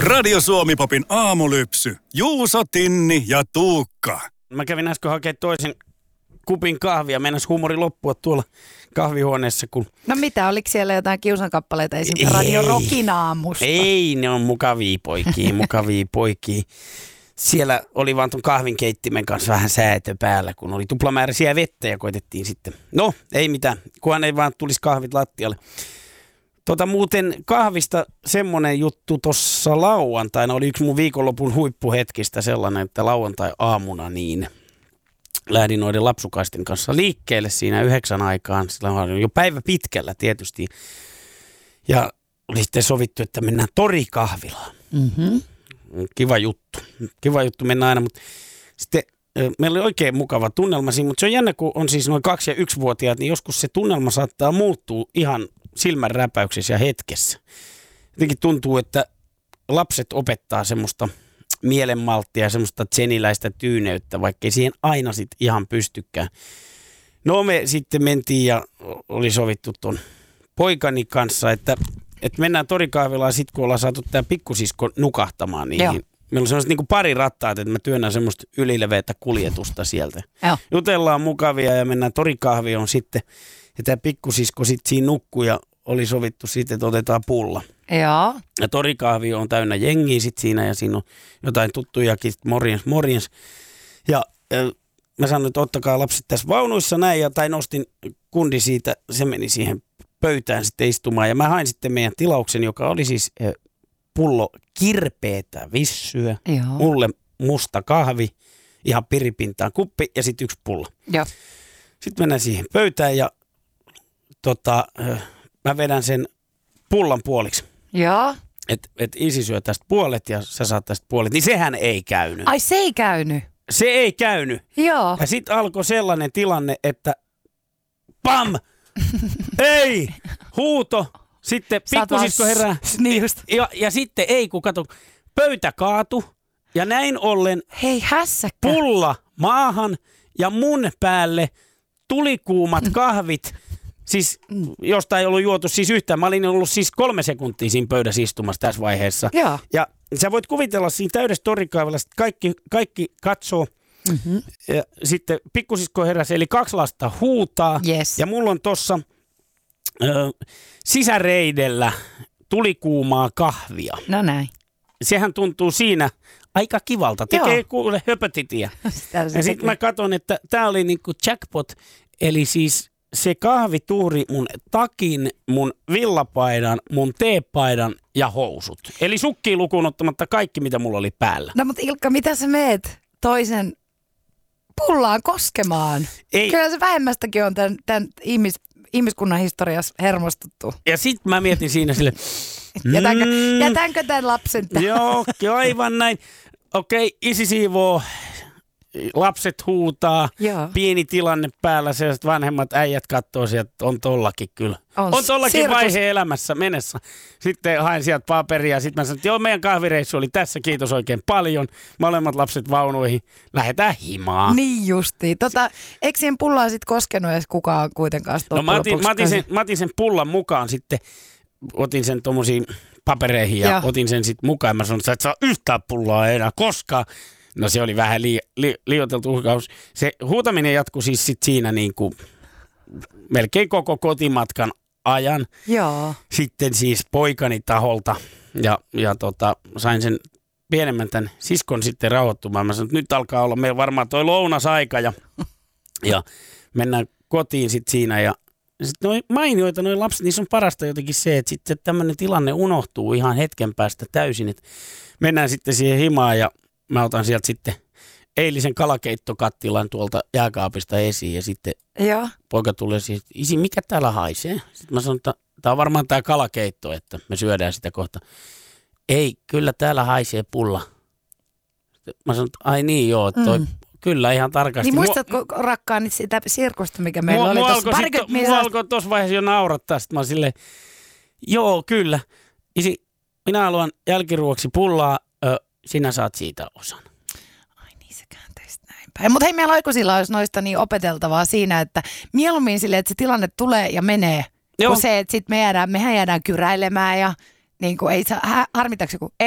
Radio Suomi-popin aamulypsy. Juuso, Tinni ja Tuukka. Mä kävin äsken hakemaan toisen kupin kahvia. Meinasi huumori loppua tuolla kahvihuoneessa. No mitä, oliko siellä jotain kiusankappaleita esimerkiksi Radio Rockin aamusta? Ei, ne on mukavia poikia. Siellä oli vaan ton kahvinkeittimen kanssa vähän säätö päällä, kun oli tuplamääräisiä vettä ja koitettiin sitten. No, ei mitään, kunhan ei vaan tulisi kahvit lattialle. Muuten kahvista semmoinen juttu tuossa lauantaina oli yksi mun viikonlopun huippuhetkistä sellainen, että lauantai-aamuna niin lähdin noiden lapsukaisten kanssa liikkeelle siinä 9 aikaan. Sillä on jo päivä pitkällä tietysti. Ja oli sitten sovittu, että mennään torikahvilaan. Mm-hmm. Kiva juttu mennä aina, mutta sitten meillä oli oikein mukava tunnelma siinä, mutta se on jännä, kun on siis noin 2- ja 1-vuotiaat, niin joskus se tunnelma saattaa muuttua ihan silmän räpäyksessä ja hetkessä. Jotenkin tuntuu, että lapset opettaa semmoista mielenmalttia ja semmoista tseniläistä tyyneyttä, vaikkei siihen aina sit ihan pystykään. No me sitten mentiin ja oli sovittu ton poikani kanssa, että mennään torikahvilaan sit kun ollaan saatu tää pikkusisko nukahtamaan niihin. Joo. Meillä on semmoiset niin pari rattaat, että mä työnnän semmoista ylileveätä kuljetusta sieltä. Joo. Jutellaan mukavia ja mennään torikahvioon sitten. Ja tämä pikkusisko sitten siinä nukkuu ja oli sovittu sitten, että otetaan pulla. Joo. Ja torikahvio on täynnä jengiä sitten siinä ja siinä on jotain tuttujakin, morjens. Ja mä sanoin, että ottakaa lapset tässä vaunuissa näin tai nostin kundi siitä, se meni siihen pöytään sitten istumaan. Ja mä hain sitten meidän tilauksen, joka oli siis pullo kirpeätä vissyä, joo, mulle musta kahvi, ihan piripintaan kuppi ja sitten 1 pulla. Joo. Sitten mennään siihen pöytään ja mä vedän sen pullan puoliksi. Joo. Et isi syö tästä puolet ja sä saat tästä puolet, niin sehän ei käynyt. Ai se ei käynyt? Se ei käynyt. Joo. Ja sitten alkoi sellainen tilanne, että pam! Ei! Huuto! Sitten pikkusisko herää. Niin just. Ja sitten ei, kun kato, pöytä kaatu ja näin ollen hei hässäkkä. Pulla maahan ja mun päälle tulikuumat kahvit. Siis josta ei ollut juotu siis yhtään. Mä olin ollut siis 3 sekuntia siinä pöydässä istumassa tässä vaiheessa. Joo. Ja sä voit kuvitella siinä täydessä torikahvilassa, että kaikki katsoo. Mm-hmm. Ja sitten pikkusisko heräsi, eli 2 lasta huutaa. Yes. Ja mulla on tossa sisäreidellä tulikuumaa kahvia. No näin. Sehän tuntuu siinä aika kivalta. Tekee kuule höpötitiä. Ja sitten mä katson, että tää oli niinku jackpot, eli siis se kahvituuri mun takin, mun villapaidan, mun teepaidan ja housut. Eli sukkiin lukuun ottamatta kaikki, mitä mulla oli päällä. No mutta Ilkka, mitä sä meet toisen pullaan koskemaan? Ei. Kyllä se vähemmästäkin on tämän ihmiskunnan historiassa hermostuttu. Ja sit mä mietin siinä sille, jätänkö tämän lapsen tähän? Joo, aivan näin. Okei, isi siivoo. Lapset huutaa, joo, pieni tilanne päällä, sellaiset vanhemmat äijät katsoo sieltä, on tollakin kyllä. On tollakin vaihe elämässä menessä. Sitten hain sieltä paperia, sitten mä sanoin, että joo, meidän kahvireissu oli tässä, kiitos oikein paljon. Molemmat lapset vaunuihin, lähdetään himaan. Niin justiin. Eikö siihen pullaan sitten koskenut edes kukaan kuitenkaan? No mä otin sen pullan mukaan sitten, otin sen tommosiin papereihin ja otin sen sitten mukaan. Mä sanoin, että sä et saa yhtään pullaa enää koskaan. No se oli vähän liioiteltu uhkaus. Se huutaminen jatkui siis sit siinä niin kuin melkein koko kotimatkan ajan. Joo. Sitten siis poikani taholta ja sain sen pienemmän tämän siskon sitten rauhoittumaan. Mä sanoin, että nyt alkaa olla meillä varmaan toi lounasaika ja mennään kotiin sitten siinä. Ja sitten noi mainioita, noi lapset, niissä on parasta jotenkin se, että sitten tämmöinen tilanne unohtuu ihan hetken päästä täysin. Että mennään sitten siihen himaan ja mä otan sieltä sitten eilisen kalakeittokattilan tuolta jääkaapista esiin ja sitten poika tulee siihen, että isi, mikä täällä haisee? Sitten mä sanon, että tää on varmaan tää kalakeitto, että me syödään sitä kohta. Ei, kyllä täällä haisee pulla. Sitten mä sanon, että ai niin joo, toi, kyllä ihan tarkasti. Niin muistatko rakkaani sitä sirkusta, mikä meillä oli tuossa parikymmentä? Mua alkoi tuossa vaiheessa jo naurattaa, sitten mä silleen, joo kyllä, isi, minä haluan jälkiruoksi pullaa, sinä saat siitä osan. Ai niin, se käänteistä näin päin. Mutta hei, meillä aikuisilla olisi noista niin opeteltavaa siinä, että mieluummin silleen, että se tilanne tulee ja menee, kuin se, että sitten mehän jäädään kyräilemään ja niin kuin ei saa, harmitaanko joku? Ei,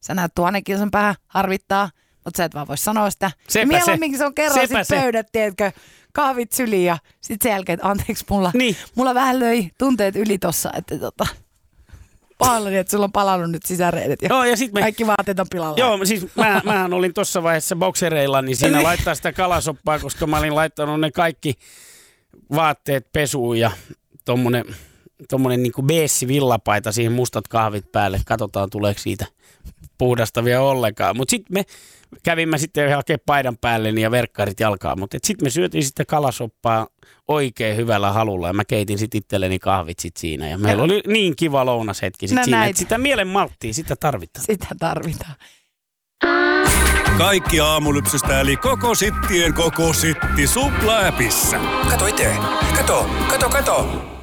Sä näet 1000 kilsan päähän, harvittaa, mutta sä et vaan voi sanoa sitä. Mieluummin se on kerran sit pöydät, tiedätkö, kahvit syliin ja sit sen jälkeen, että anteeksi, mulla vähän löi tunteet yli tossa, että pahoillani, että sulla on palannut nyt sisäreidet ja, kaikki vaatteet on pilalla. Joo, siis mähän olin tuossa vaiheessa boksereilla, niin siinä laittaa sitä kalasoppaa, koska mä olin laittanut ne kaikki vaatteet pesuun ja tommonen niinku beessi villapaita, siihen mustat kahvit päälle. Katsotaan, tuleeko siitä puhdasta vielä ollenkaan. Mutta sitten me kävimme sitten hakemaan paidan päälle ja verkkarit jalkaan. Mutta sitten me syötiin sitten kalasoppaa oikein hyvällä halulla ja mä keitin sitten itselleni kahvit sit siinä. Ja meillä oli niin kiva lounashetki sit siinä, että sitä mielen malttia, sitä tarvitaan. Sitä tarvitaan. Kaikki Aamulypsystä eli koko sittien koko sitti Supla-appissa. Kato itse. Kato.